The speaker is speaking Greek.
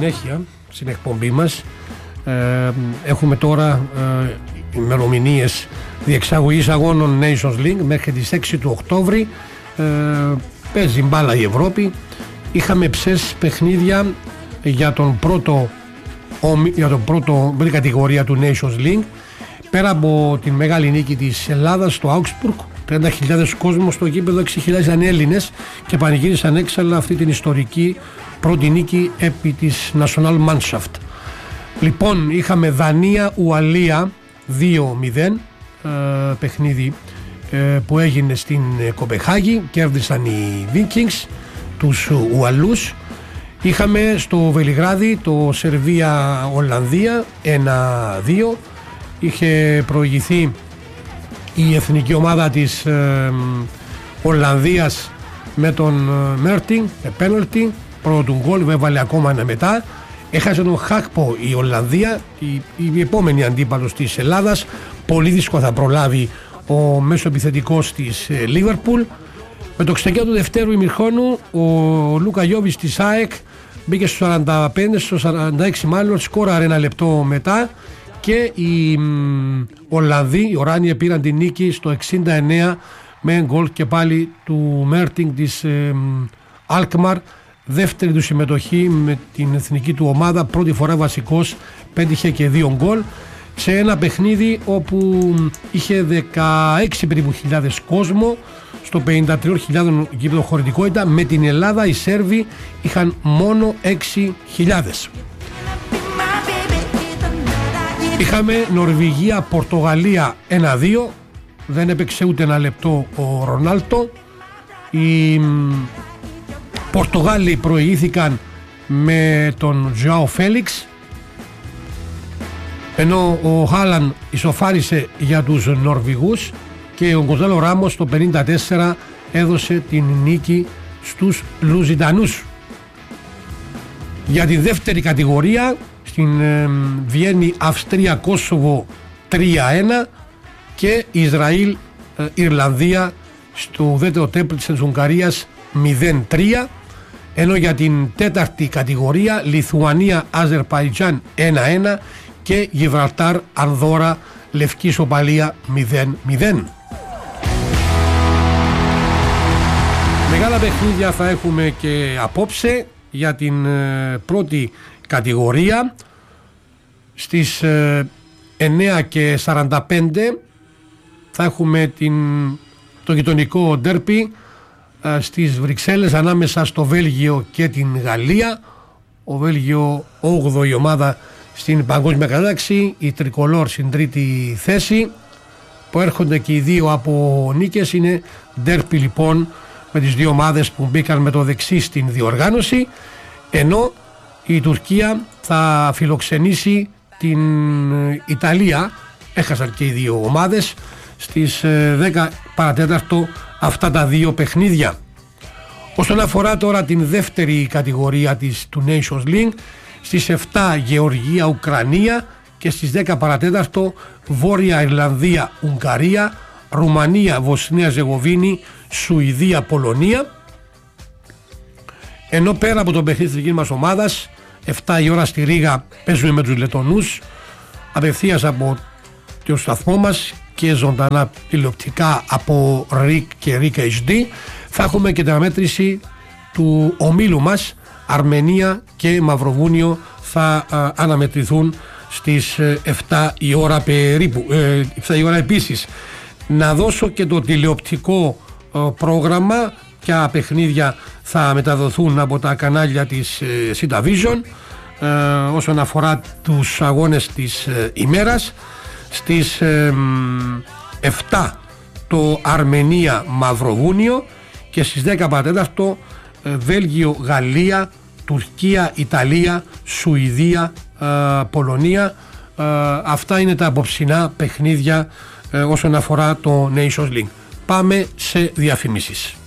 συνέχεια στην εκπομπή μας. Έχουμε τώρα ημερομηνίες διεξαγωγής αγώνων Nations League μέχρι τις 6 του Οκτώβρη. Παίζει μπάλα η Ευρώπη. Είχαμε ψες παιχνίδια για τον πρώτο κατηγορία του Nations League. Πέρα από την μεγάλη νίκη της Ελλάδας στο Augsburg, 30.000 κόσμος στο γήπεδο, 6.000 ήταν Έλληνες και πανηγύρισαν έξαλλα αυτή την ιστορική πρώτη νίκη επί της National Mannschaft. Λοιπόν, είχαμε Δανία-Ουαλία 2-0, παιχνίδι που έγινε στην Κοπεχάγη. Κέρδισαν οι Vikings τους Ουαλούς. Είχαμε στο Βελιγράδι το Σερβία-Ολλανδία 1-2. Είχε προηγηθεί η εθνική ομάδα της Ολλανδίας με τον Μέρτινγκ με πέναλτι. Πρώτο γκολ, έβαλε ακόμα ένα μετά. Έχασε τον Χάκπο η Ολλανδία, η επόμενη αντίπαλος της Ελλάδας. Πολύ δύσκολα θα προλάβει ο μέσο επιθετικός της Λίβερπουλ. Με το ξεκίνημα του δευτέρου ημιχρόνου ο Λούκα Γιόβιτς της ΑΕΚ μπήκε στο 45, στο 46 μάλλον, σκόραρε ένα λεπτό μετά και οι Ολλανδοί, οι Οράνιοι, πήραν την νίκη στο 69 με γκολ και πάλι του Μέρτινγκ της Αλκμαρ. Δεύτερη του συμμετοχή με την εθνική του ομάδα, πρώτη φορά βασικός, πέτυχε και 2 γκολ σε ένα παιχνίδι όπου είχε 16 περίπου χιλιάδες κόσμο στο 53.000 γήπεδο χωρητικότητα. Με την Ελλάδα οι Σέρβοι είχαν μόνο 6.000. Είχαμε Νορβηγία-Πορτογαλία 1-2, δεν έπαιξε ούτε ένα λεπτό ο Ρονάλτο. Οι Πορτογάλοι προηγήθηκαν με τον Ζωάο Φέλιξ, ενώ ο Χάλαν ισοφάρισε για τους Νορβηγούς και ο Γκονζάλο Ράμος στο 54 έδωσε την νίκη στους Λουζιτανούς. Για τη δεύτερη κατηγορία στην Βιέννη Αυστρία-Κόσοβο 3-1 και Ισραήλ-Ιρλανδία στο ουδέτερο τέμπλ της Ουγγαρίας 0-3, ενώ για την τέταρτη κατηγορία Λιθουανία-Αζερπαϊτζάν 1-1 και Γιβραλτάρ-Ανδόρα λευκή ισοπαλία 0-0. Μεγάλα παιχνίδια θα έχουμε και απόψε για την πρώτη κατηγορία. Στις 9:45 θα έχουμε το γειτονικό ντέρπι στις Βρυξέλλες ανάμεσα στο Βέλγιο και την Γαλλία. Ο Βέλγιο 8η ομάδα στην παγκόσμια κατάταξη, η Τρικολόρ στην τρίτη θέση, που έρχονται και οι δύο από νίκες. Είναι ντέρπι λοιπόν με τις δύο ομάδες που μπήκαν με το δεξί στην διοργάνωση, ενώ η Τουρκία θα φιλοξενήσει την Ιταλία. Έχασαν και οι δύο ομάδες στις 10 παρατέταρτο αυτά τα δύο παιχνίδια. Όσον αφορά τώρα την δεύτερη κατηγορία του Nations League, στις 7 Γεωργία Ουκρανία και στις 10 παρατέταρτο Βόρεια Ιρλανδία Ουγγαρία, Ρουμανία Βοσνία Ζεγοβίνη, Σουηδία Πολωνία. Ενώ πέρα από τον παιχνίδι της δικής μας ομάδας, 7 η ώρα στη Ρήγα παίζουμε με τους Λετονούς απευθείας από το σταθμό μας και ζωντανά τηλεοπτικά από RIK και RIK HD. Θα έχουμε και την αναμέτρηση του ομίλου μας, Αρμενία και Μαυροβούνιο θα αναμετρηθούν στις 7 η ώρα περίπου, 7 η ώρα επίσης. Να δώσω και το τηλεοπτικό πρόγραμμα, ποια παιχνίδια θα μεταδοθούν από τα κανάλια της Cityvision όσον αφορά τους αγώνες της ημέρας. Στις 7 το Αρμενία Μαυροβούνιο και στις 10 παρατέταρτο Βέλγιο Γαλλία, Τουρκία Ιταλία, Σουηδία Πολωνία. Αυτά είναι τα απόψινά παιχνίδια όσον αφορά το Nations League. Πάμε σε διαφημίσεις.